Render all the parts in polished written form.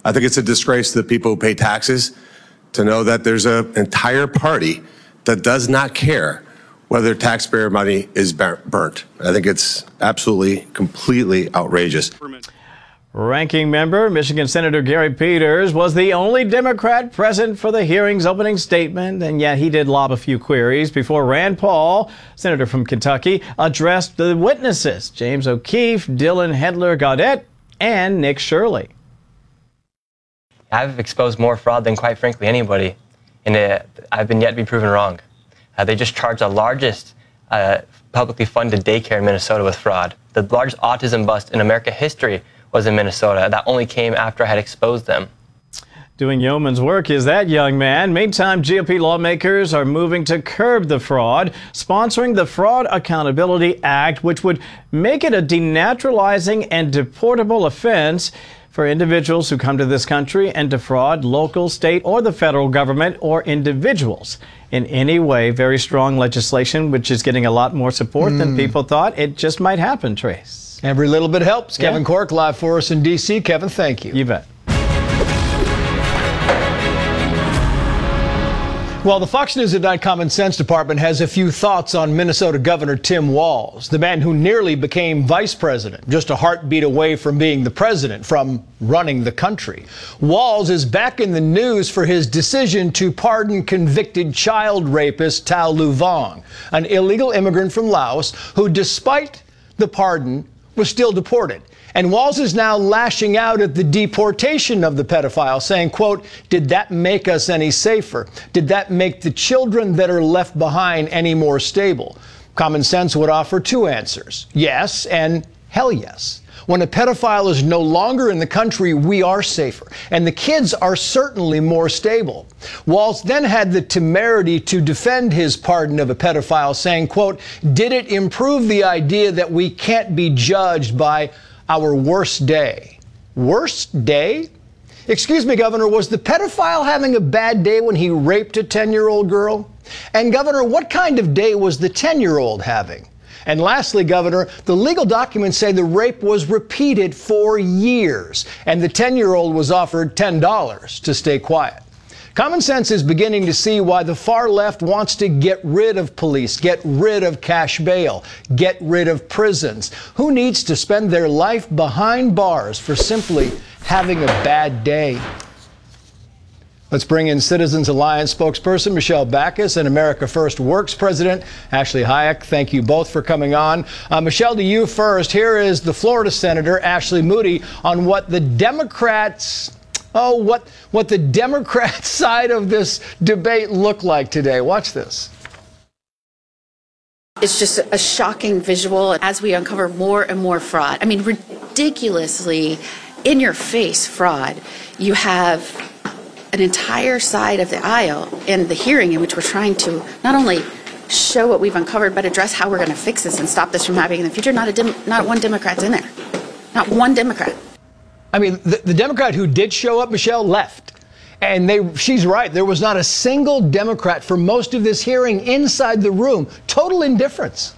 I think it's a disgrace to the people who pay taxes to know that there's an entire party that does not care whether taxpayer money is burnt. I think it's absolutely, completely outrageous. Ranking member, Michigan Senator Gary Peters, was the only Democrat present for the hearing's opening statement, and yet he did lob a few queries before Rand Paul, senator from Kentucky, addressed the witnesses, James O'Keefe, Dylan Hedler Gaudet, and Nick Shirley. I've exposed more fraud than, quite frankly, anybody, and I've been yet to be proven wrong. They just charged the largest publicly funded daycare in Minnesota with fraud. The largest autism bust in American history was in Minnesota. That only came after I had exposed them. Doing yeoman's work is that young man. Meantime, GOP lawmakers are moving to curb the fraud, sponsoring the Fraud Accountability Act, which would make it a denaturalizing and deportable offense for individuals who come to this country and defraud local, state, or the federal government or individuals in any way. Very strong legislation, which is getting a lot more support than people thought. It just might happen, Trace. Every little bit helps. Kevin Corke live for us in D.C. Kevin, thank you. You bet. Well, the Fox News at Night Common Sense Department has a few thoughts on Minnesota Governor Tim Walz, the man who nearly became vice president, just a heartbeat away from being the president, from running the country. Walz is back in the news for his decision to pardon convicted child rapist Thao Lu Vong, an illegal immigrant from Laos who, despite the pardon, was still deported. And Walz is now lashing out at the deportation of the pedophile, saying, quote, "Did that make us any safer? Did that make the children that are left behind any more stable?" Common sense would offer two answers: yes and hell yes. When a pedophile is no longer in the country, we are safer, and the kids are certainly more stable. Walz then had the temerity to defend his pardon of a pedophile, saying, quote, "Did it improve the idea that we can't be judged by our worst day?" Worst day? Excuse me, Governor, was the pedophile having a bad day when he raped a 10-year-old girl? And Governor, what kind of day was the 10-year-old having? And lastly, Governor, the legal documents say the rape was repeated for years, and the 10-year-old was offered $10 to stay quiet. Common sense is beginning to see why the far left wants to get rid of police, get rid of cash bail, get rid of prisons. Who needs to spend their life behind bars for simply having a bad day? Let's bring in Citizens Alliance spokesperson Michelle Backus and America First Works president Ashley Hayek. Thank you both for coming on. Michelle, to you first. Here is the Florida Senator Ashley Moody on what the Democrats... what the Democrat side of this debate looked like today. Watch this. It's just a shocking visual as we uncover more and more fraud. I mean, ridiculously in-your-face fraud. You have an entire side of the aisle in the hearing in which we're trying to not only show what we've uncovered, but address how we're going to fix this and stop this from happening in the future. Not one Democrat's in there. Not one Democrat. I mean, the Democrat who did show up, Michelle, left. And she's right. There was not a single Democrat for most of this hearing inside the room. Total indifference.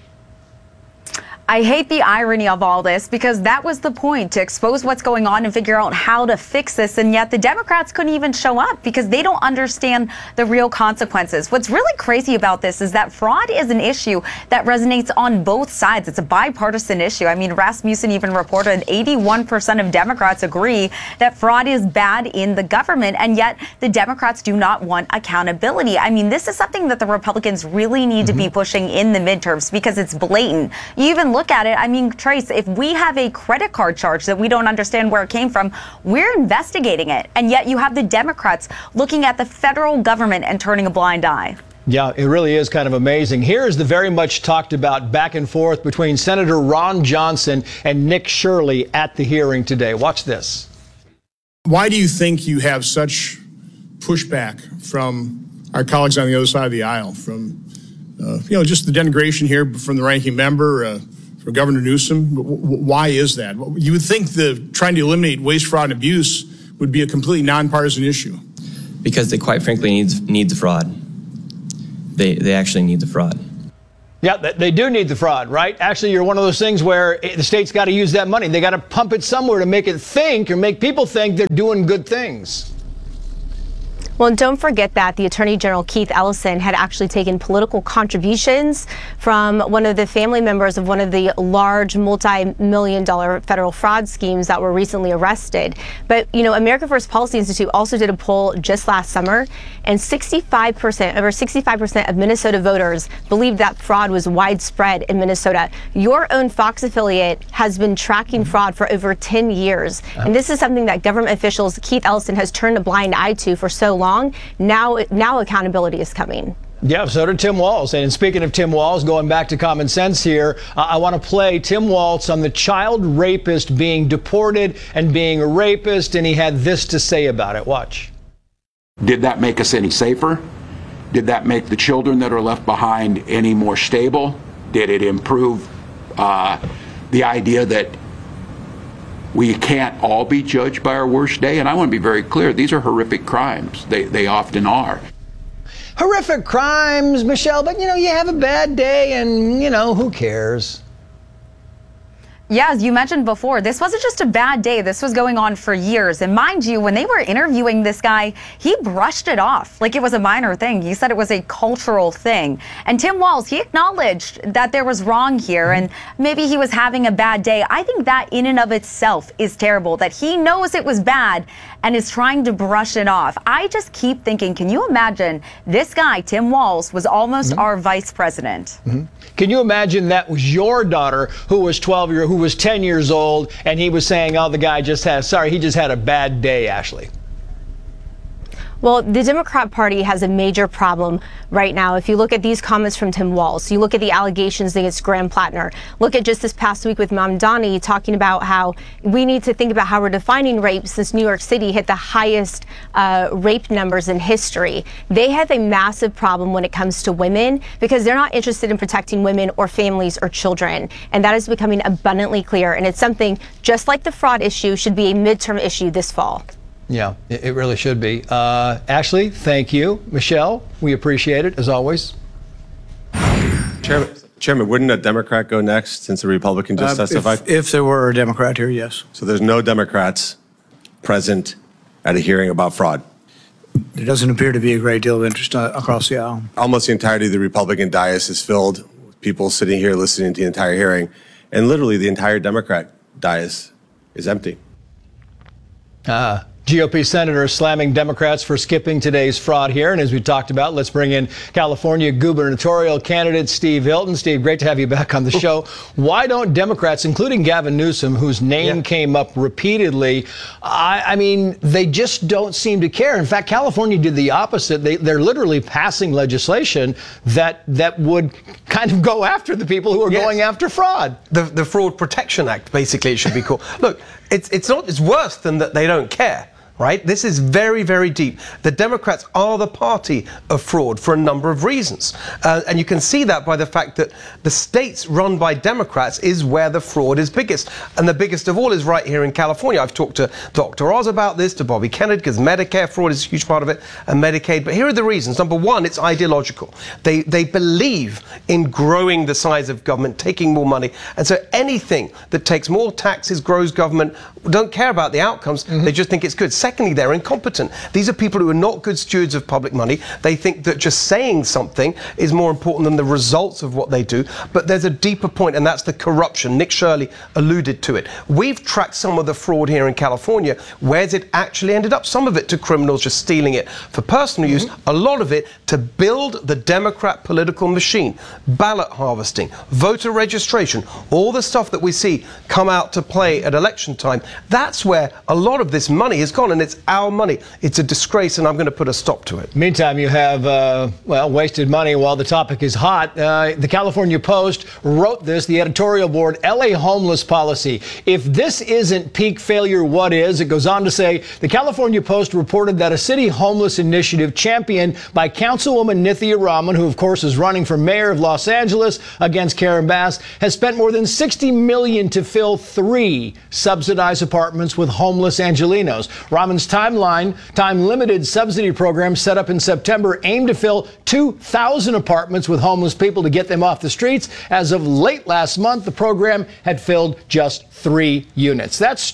I hate the irony of all this, because that was the point, to expose what's going on and figure out how to fix this. And yet the Democrats couldn't even show up because they don't understand the real consequences. What's really crazy about this is that fraud is an issue that resonates on both sides. It's a bipartisan issue. I mean, Rasmussen even reported 81% of Democrats agree that fraud is bad in the government, and yet the Democrats do not want accountability. I mean, this is something that the Republicans really need to be pushing in the midterms, because it's blatant. You even look at it. I mean, Trace, if we have a credit card charge that we don't understand where it came from, we're investigating it. And yet you have the Democrats looking at the federal government and turning a blind eye. Yeah, it really is kind of amazing. Here is the very much talked about back and forth between Senator Ron Johnson and Nick Shirley at the hearing today. Watch this. Why do you think you have such pushback from our colleagues on the other side of the aisle, from just the denigration here from the ranking member, for Governor Newsom? Why is that? You would think trying to eliminate waste, fraud, and abuse would be a completely nonpartisan issue. Because they, quite frankly, need the fraud. They actually need the fraud. Yeah, they do need the fraud, right? Actually, you're one of those things where the state's got to use that money. They got to pump it somewhere to make it think or make people think they're doing good things. Well, and don't forget that the Attorney General Keith Ellison had actually taken political contributions from one of the family members of one of the large multi-million-dollar federal fraud schemes that were recently arrested. But, you know, America First Policy Institute also did a poll just last summer, and 65% of Minnesota voters believed that fraud was widespread in Minnesota. Your own Fox affiliate has been tracking fraud for over 10 years. And this is something that government officials, Keith Ellison, has turned a blind eye to for so long. Now accountability is coming. Yeah, so did Tim Walz. And speaking of Tim Walz, going back to common sense here, I want to play Tim Walz on the child rapist being deported and being a rapist, and he had this to say about it. Watch. Did that make us any safer? Did that make the children that are left behind any more stable? Did it improve the idea that we can't all be judged by our worst day? And I want to be very clear, these are horrific crimes. They often are. Horrific crimes, Michelle, but, you know, you have a bad day and, you know, who cares? Yeah, as you mentioned before, this wasn't just a bad day. This was going on for years. And mind you, when they were interviewing this guy, he brushed it off like it was a minor thing. He said it was a cultural thing. And Tim Walz, he acknowledged that there was wrong here and maybe he was having a bad day. I think that in and of itself is terrible, that he knows it was bad and is trying to brush it off. I just keep thinking, can you imagine this guy, Tim Walz, was almost our vice president? Can you imagine that was your daughter who was 10 years old, and he was saying, oh, the guy just he just had a bad day, Ashley? Well, the Democrat Party has a major problem right now. If you look at these comments from Tim Walz, you look at the allegations against Graham Plattner, look at just this past week with Mamdani talking about how we need to think about how we're defining rape since New York City hit the highest rape numbers in history. They have a massive problem when it comes to women because they're not interested in protecting women or families or children. And that is becoming abundantly clear. And it's something, just like the fraud issue, should be a midterm issue this fall. Yeah, it really should be. Ashley, thank you. Michelle, we appreciate it, as always. Chairman, wouldn't a Democrat go next since a Republican just testified? If there were a Democrat here, yes. So there's no Democrats present at a hearing about fraud? There doesn't appear to be a great deal of interest across the aisle. Almost the entirety of the Republican dais is filled with people sitting here listening to the entire hearing, and literally the entire Democrat dais is empty. GOP senators slamming Democrats for skipping today's fraud here. And as we talked about, let's bring in California gubernatorial candidate Steve Hilton. Steve, great to have you back on the show. Why don't Democrats, including Gavin Newsom, whose name came up repeatedly, I mean, they just don't seem to care. In fact, California did the opposite. They're literally passing legislation that would kind of go after the people who are going after fraud. The Fraud Protection Act, basically, it should be called. Look, it's worse than that they don't care. Right? This is very, very deep. The Democrats are the party of fraud for a number of reasons. And you can see that by the fact that the states run by Democrats is where the fraud is biggest. And the biggest of all is right here in California. I've talked to Dr. Oz about this, to Bobby Kennedy, because Medicare fraud is a huge part of it, and Medicaid. But here are the reasons. Number one, it's ideological. They believe in growing the size of government, taking more money. And so anything that takes more taxes, grows government, don't care about the outcomes. They just think it's good. Secondly, they're incompetent. These are people who are not good stewards of public money. They think that just saying something is more important than the results of what they do. But there's a deeper point, and that's the corruption. Nick Shirley alluded to it. We've tracked some of the fraud here in California. Where's it actually ended up? Some of it to criminals just stealing it for personal use. A lot of it to build the Democrat political machine. Ballot harvesting, voter registration, all the stuff that we see come out to play at election time. That's where a lot of this money has gone, and it's our money. It's a disgrace, and I'm going to put a stop to it. Meantime, you have, wasted money while the topic is hot. The California Post wrote this, the editorial board, LA homeless policy. If this isn't peak failure, what is? It goes on to say, the California Post reported that a city homeless initiative championed by Councilwoman Nithya Raman, who of course is running for mayor of Los Angeles against Karen Bass, has spent more than $60 million to fill 3 subsidized apartments with homeless Angelenos. Raman Commons time-limited subsidy program set up in September aimed to fill 2,000 apartments with homeless people to get them off the streets. As of late last month, the program had filled just 3 units. That's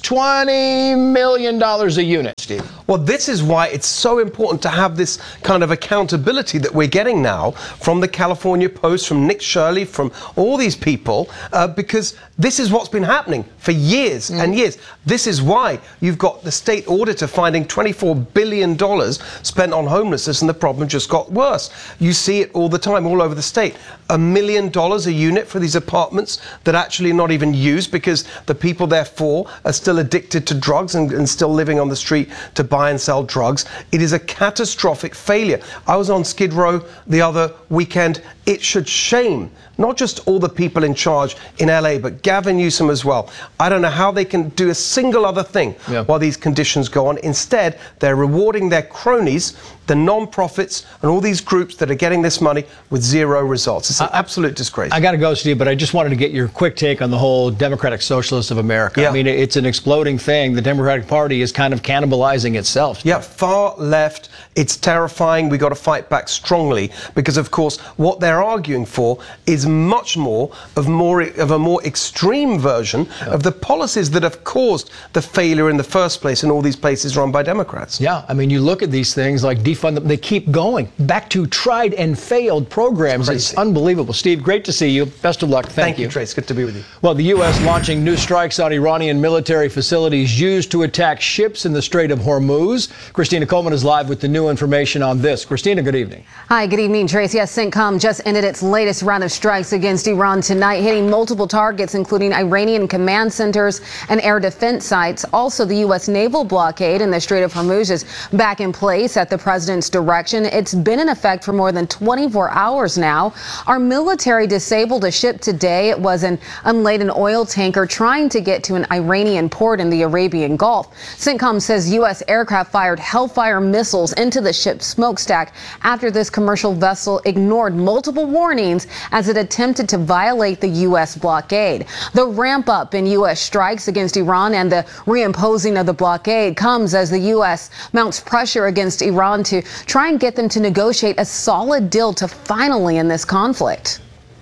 $20 million a unit, Steve. Well, this is why it's so important to have this kind of accountability that we're getting now from the California Post, from Nick Shirley, from all these people, because this is what's been happening for years and years. This is why you've got the state auditor finding $24 billion spent on homelessness, and the problem just got worse. You see it all the time, all over the state. $1 million a unit for these apartments that actually not even used because the people therefore are still addicted to drugs and still living on the street to buy and sell drugs. It is a catastrophic failure. I was on Skid Row the other weekend. It should shame not just all the people in charge in LA, but Gavin Newsom as well. I don't know how they can do a single other thing while these conditions go on. Instead, they're rewarding their cronies, the non-profits, and all these groups that are getting this money with zero results. It's an absolute disgrace. I got to go, Steve, but I just wanted to get your quick take on the whole Democratic Socialists of America. Yeah. I mean, it's an exploding thing. The Democratic Party is kind of cannibalizing itself. Yeah, far left. It's terrifying. We've got to fight back strongly because, of course, what they're arguing for is much more of a more extreme version of the policies that have caused the failure in the first place in all these places run by Democrats. Yeah, I mean, you look at these things like defund them, they keep going back to tried and failed programs. It's unbelievable. Steve, great to see you. Best of luck. Thank you. Trace. Good to be with you. Well, the U.S. launching new strikes on Iranian military facilities used to attack ships in the Strait of Hormuz. Christina Coleman is live with the new information on this. Christina, good evening. Hi, good evening, Trace. Yes, CENTCOM just ended its latest round of strikes against Iran tonight, hitting multiple targets, including Iranian command centers and air defense sites. Also, the U.S. naval blockade in the Strait of Hormuz is back in place at the president's direction. It's been in effect for more than 24 hours now. Our military disabled a ship today. It was an unladen oil tanker trying to get to an Iranian port in the Arabian Gulf. CENTCOM says U.S. aircraft fired Hellfire missiles into the ship's smokestack after this commercial vessel ignored multiple warnings as it attempted to violate the U.S. blockade. The ramp up in U.S. strikes against Iran and the reimposing of the blockade comes as the U.S. mounts pressure against Iran to try and get them to negotiate a solid deal to finally end this conflict.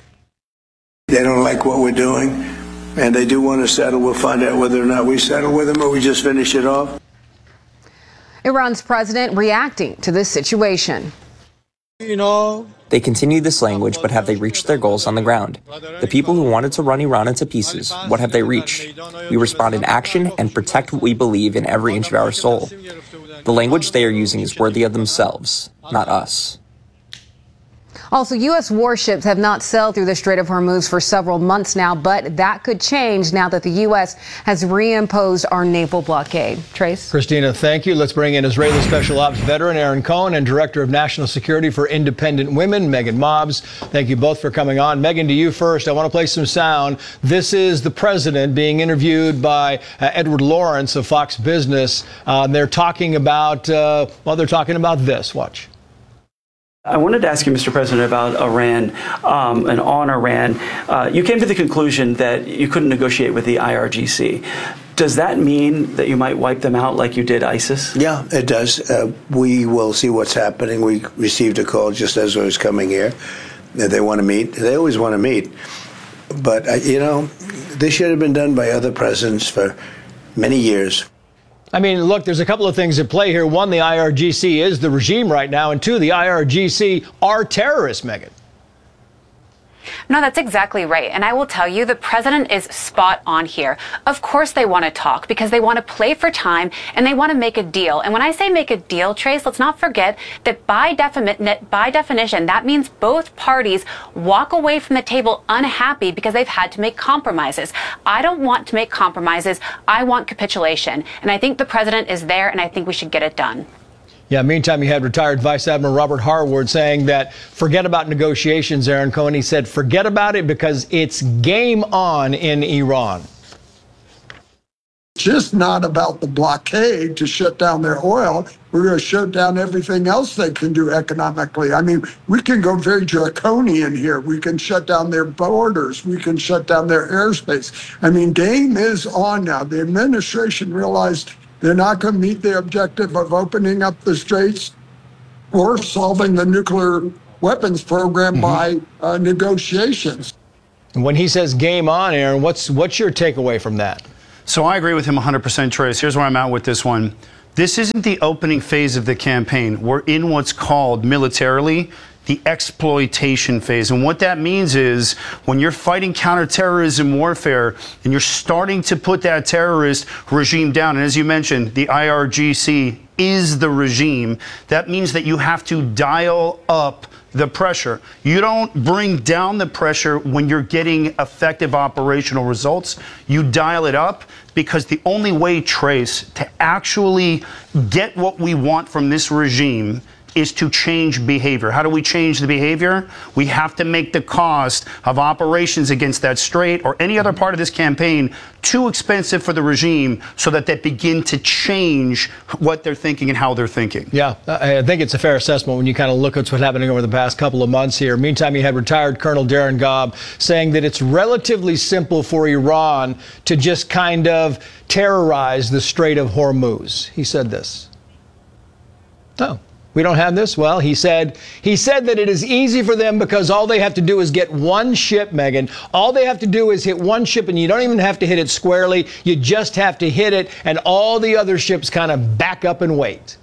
They don't like what we're doing, and they do want to settle. We'll find out whether or not we settle with them or we just finish it off. Iran's president reacting to this situation. They continue this language, but have they reached their goals on the ground? The people who wanted to run Iran into pieces, what have they reached? We respond in action and protect what we believe in every inch of our soul. The language they are using is worthy of themselves, not us. Also, U.S. warships have not sailed through the Strait of Hormuz for several months now, but that could change now that the U.S. has reimposed our naval blockade. Trace? Christina, thank you. Let's bring in Israeli Special Ops veteran Aaron Cohen and Director of National Security for Independent Women, Megan Mobbs. Thank you both for coming on. Megan, to you first. I want to play some sound. This is the president being interviewed by Edward Lawrence of Fox Business. They're talking about, they're talking about this. Watch. I wanted to ask you, Mr. President, about Iran and on Iran. You came to the conclusion that you couldn't negotiate with the IRGC. Does that mean that you might wipe them out like you did ISIS? Yeah, it does. We will see what's happening. We received a call just as I was coming here that they want to meet. They always want to meet. But, this should have been done by other presidents for many years. I mean, look, there's a couple of things at play here. One, the IRGC is the regime right now. And two, the IRGC are terrorists, Megan. No, that's exactly right. And I will tell you, the president is spot on here. Of course they want to talk because they want to play for time and they want to make a deal. And when I say make a deal, Trace, let's not forget that by definition, that means both parties walk away from the table unhappy because they've had to make compromises. I don't want to make compromises. I want capitulation. And I think the president is there, and I think we should get it done. Yeah, meantime, you had retired Vice Admiral Robert Harward saying that forget about negotiations, Aaron Cohen. He said forget about it because it's game on in Iran. Just not about the blockade to shut down their oil. We're going to shut down everything else they can do economically. I mean, we can go very draconian here. We can shut down their borders. We can shut down their airspace. I mean, game is on now. The administration realized They're not going to meet the objective of opening up the straits or solving the nuclear weapons program by negotiations. When he says game on, Aaron, what's your takeaway from that? So I agree with him 100%, Trace. Here's where I'm at with this one. This isn't the opening phase of the campaign. We're in what's called militarily the exploitation phase. And what that means is when you're fighting counterterrorism warfare and you're starting to put that terrorist regime down, and as you mentioned, the IRGC is the regime, that means that you have to dial up the pressure. You don't bring down the pressure when you're getting effective operational results. You dial it up, because the only way, Trace, to actually get what we want from this regime is to change behavior. How do we change the behavior? We have to make the cost of operations against that strait or any other part of this campaign too expensive for the regime so that they begin to change what they're thinking and how they're thinking. Yeah, I think it's a fair assessment when you kind of look at what's happening over the past couple of months here. Meantime, you had retired Colonel Darren Gobb saying that it's relatively simple for Iran to just kind of terrorize the Strait of Hormuz. He said this. Oh. We don't have this? Well, he said that it is easy for them because all they have to do is get one ship, Megan. All they have to do is hit one ship, and you don't even have to hit it squarely. You just have to hit it, and all the other ships kind of back up and wait.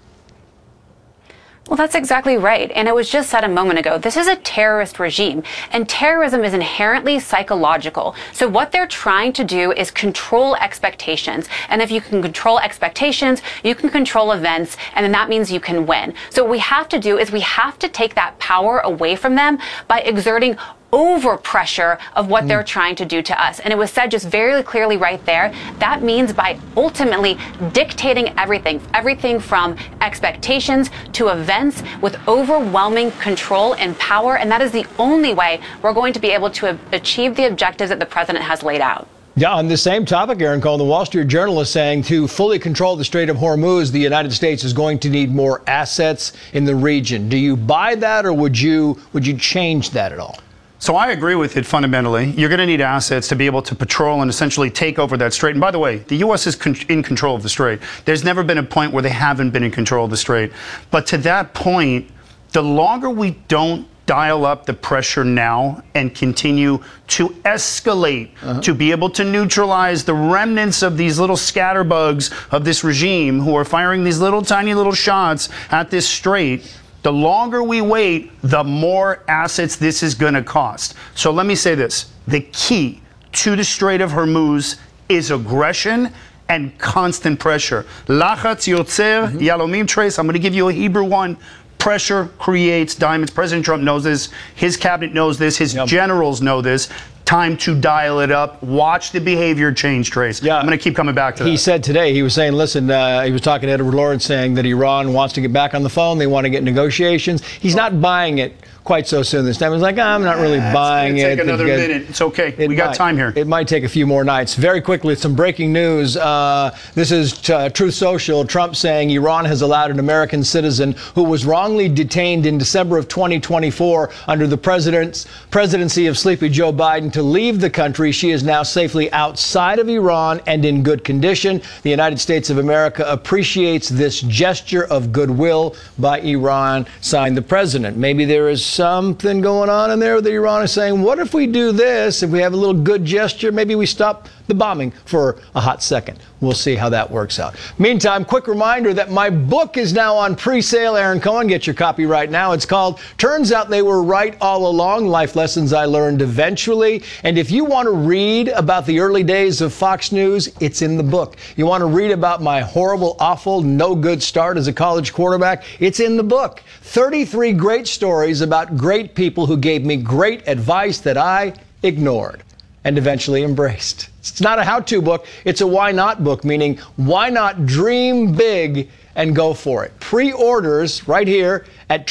Well, that's exactly right. And it was just said a moment ago, this is a terrorist regime, and terrorism is inherently psychological. So what they're trying to do is control expectations. And if you can control expectations, you can control events, and then that means you can win. So what we have to do is we have to take that power away from them by exerting over pressure of what they're trying to do to us. And it was said just very clearly right there. That means by ultimately dictating everything from expectations to events with overwhelming control and power. And that is the only way we're going to be able to achieve the objectives that the president has laid out. Yeah, on the same topic, Aaron Cohen, the Wall Street Journal is saying to fully control the Strait of Hormuz, the United States is going to need more assets in the region. Do you buy that, or would you change that at all? So I agree with it fundamentally. You're going to need assets to be able to patrol and essentially take over that strait. And by the way, the U.S. is in control of the strait. There's never been a point where they haven't been in control of the strait. But to that point, the longer we don't dial up the pressure now and continue to escalate to be able to neutralize the remnants of these little scatterbugs of this regime who are firing these little tiny little shots at this strait, the longer we wait, the more assets this is going to cost. So let me say this. The key to the Strait of Hormuz is aggression and constant pressure. Lachatz yotzer yalomim, Trace. I'm going to give you a Hebrew one. Pressure creates diamonds. President Trump knows this. His cabinet knows this. His generals know this. Time to dial it up. Watch the behavior change, Trace. Yeah, I'm going to keep coming back to that. He said today, he was saying, listen, he was talking to Edward Lawrence saying that Iran wants to get back on the phone. They want to get negotiations. He's not buying it quite so soon this time. He's like, I'm not really buying it. Take another minute. It's okay. We got time here. It might take a few more nights. Very quickly, some breaking news. This is Truth Social. Trump saying Iran has allowed an American citizen who was wrongly detained in December of 2024 under the presidency of sleepy Joe Biden to leave the country. She is now safely outside of Iran and in good condition. The United States of America appreciates this gesture of goodwill by Iran, signed the president. Maybe there is something going on in there that Iran is saying, what if we do this? If we have a little good gesture, maybe we stop the bombing for a hot second. We'll see how that works out. Meantime, quick reminder that my book is now on pre-sale. Aaron Cohen, get your copy right now. It's called Turns Out They Were Right All Along, Life Lessons I Learned Eventually. And if you want to read about the early days of Fox News, it's in the book. You want to read about my horrible, awful, no good start as a college quarterback, it's in the book. 33 great stories about great people who gave me great advice that I ignored and eventually embraced. It's not a how-to book, it's a why not book, meaning why not dream big and go for it. Pre-orders right here at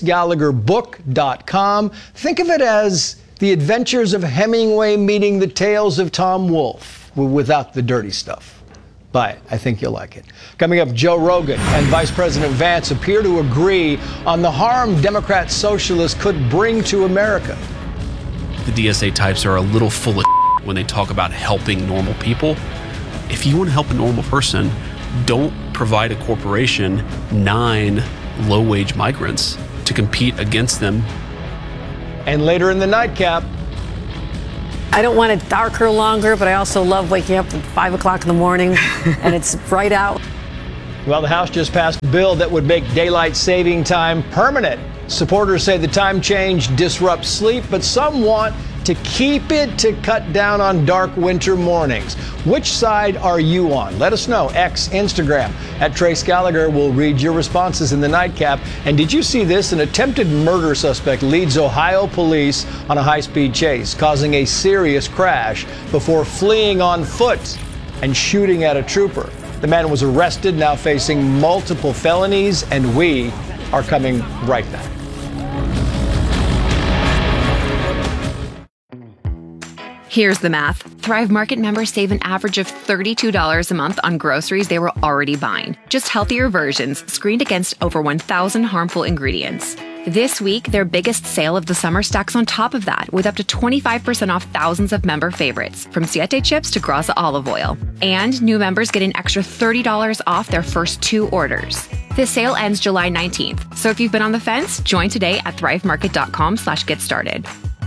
TraceGallagherBook.com. Think of it as the adventures of Hemingway meeting the tales of Tom Wolfe without the dirty stuff. Buy it. I think you'll like it. Coming up, Joe Rogan and Vice President Vance appear to agree on the harm Democrat socialists could bring to America. The DSA types are a little full of when they talk about helping normal people. If you want to help a normal person, don't provide a corporation 9 low-wage migrants to compete against them. And later in the nightcap, I don't want it darker longer, but I also love waking up at 5 o'clock in the morning and it's bright out. well, the House just passed a bill that would make daylight saving time permanent. Supporters say the time change disrupts sleep, but some want to keep it to cut down on dark winter mornings. Which side are you on? Let us know. X, Instagram, @Trace Gallagher. We'll read your responses in the nightcap. And did you see this? An attempted murder suspect leads Ohio police on a high-speed chase, causing a serious crash before fleeing on foot and shooting at a trooper. The man was arrested, now facing multiple felonies, and we are coming right back. Here's the math. Thrive Market members save an average of $32 a month on groceries they were already buying. Just healthier versions, screened against over 1,000 harmful ingredients. This week, their biggest sale of the summer stacks on top of that, with up to 25% off thousands of member favorites, from Siete chips to Graza olive oil. And new members get an extra $30 off their first 2 orders. This sale ends July 19th. So if you've been on the fence, join today at thrivemarket.com/get started.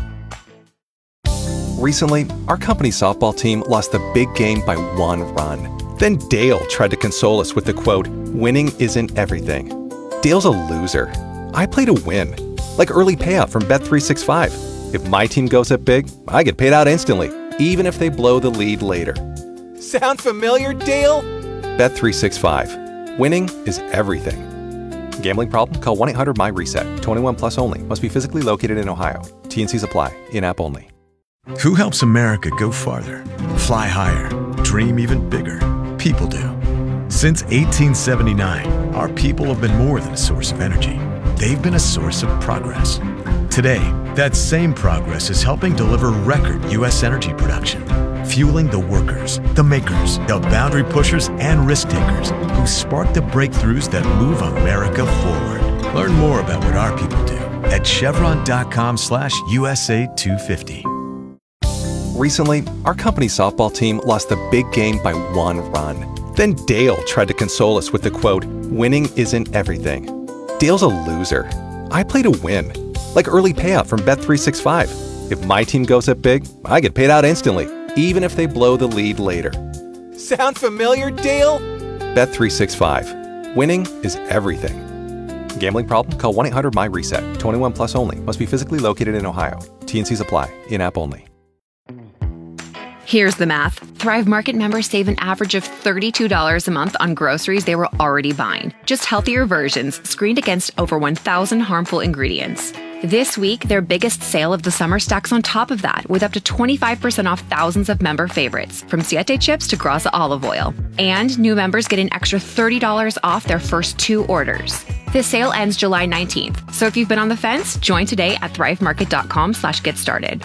Recently, our company softball team lost the big game by 1 run. Then Dale tried to console us with the quote, "Winning isn't everything." Dale's a loser. I play to win, like early payout from Bet365. If my team goes up big, I get paid out instantly, even if they blow the lead later. Sound familiar, Dale? Bet365. Winning is everything. Gambling problem? Call 1-800-MY-RESET. 21 plus only. Must be physically located in Ohio. T&Cs apply. In-app only. Who helps America go farther, fly higher, dream even bigger? People do. Since 1879, our people have been more than a source of energy. They've been a source of progress. Today, that same progress is helping deliver record U.S. energy production, fueling the workers, the makers, the boundary pushers, and risk takers who spark the breakthroughs that move America forward. Learn more about what our people do at chevron.com/USA250. Recently, our company softball team lost the big game by 1 run. Then Dale tried to console us with the quote, "Winning isn't everything." Dale's a loser. I play to win, like early payout from Bet365. If my team goes up big, I get paid out instantly, even if they blow the lead later. Sound familiar, Dale? Bet365. Winning is everything. Gambling problem? Call 1-800-MY-RESET. 21 plus only. Must be physically located in Ohio. T&Cs apply. In-app only. Here's the math. Thrive Market members save an average of $32 a month on groceries they were already buying. Just healthier versions, screened against over 1,000 harmful ingredients. This week, their biggest sale of the summer stacks on top of that, with up to 25% off thousands of member favorites, from Siete chips to Graza olive oil. And new members get an extra $30 off their first 2 orders. This sale ends July 19th. So if you've been on the fence, join today at thrivemarket.com/get started.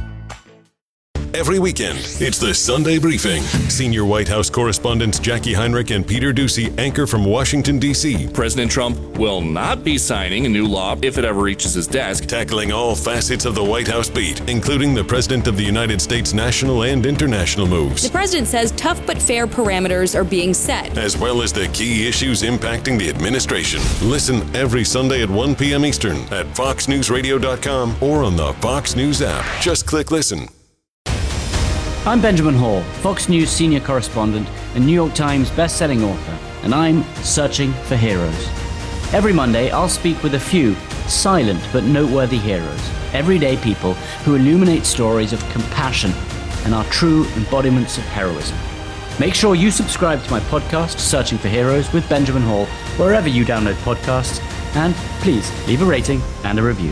Every weekend, it's the Sunday Briefing. Senior White House correspondents Jackie Heinrich and Peter Doocy anchor from Washington, D.C. President Trump will not be signing a new law if it ever reaches his desk. Tackling all facets of the White House beat, including the President of the United States' national and international moves. The president says tough but fair parameters are being set, as well as the key issues impacting the administration. Listen every Sunday at 1 p.m. Eastern at FoxNewsRadio.com or on the Fox News app. Just click listen. I'm Benjamin Hall, Fox News senior correspondent and New York Times best-selling author, and I'm searching for heroes. Every Monday, I'll speak with a few silent but noteworthy heroes, everyday people who illuminate stories of compassion and are true embodiments of heroism. Make sure you subscribe to my podcast, Searching for Heroes with Benjamin Hall, wherever you download podcasts, and please leave a rating and a review.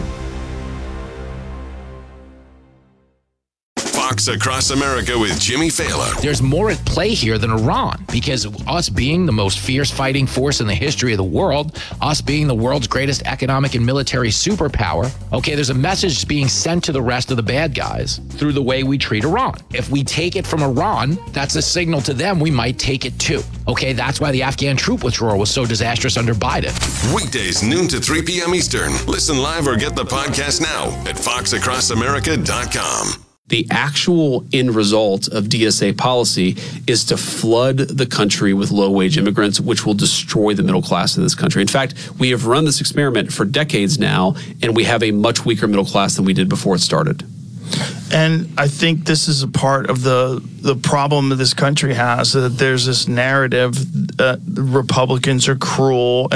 Fox Across America with Jimmy Fallon. There's more at play here than Iran, because us being the most fierce fighting force in the history of the world, us being the world's greatest economic and military superpower, okay, there's a message being sent to the rest of the bad guys through the way we treat Iran. If we take it from Iran, that's a signal to them we might take it too. Okay, that's why the Afghan troop withdrawal was so disastrous under Biden. Weekdays, noon to 3 p.m. Eastern. Listen live or get the podcast now at foxacrossamerica.com. The actual end result of DSA policy is to flood the country with low-wage immigrants, which will destroy the middle class in this country. In fact, we have run this experiment for decades now, and we have a much weaker middle class than we did before it started. And I think this is a part of the problem that this country has, that there's this narrative that Republicans are cruel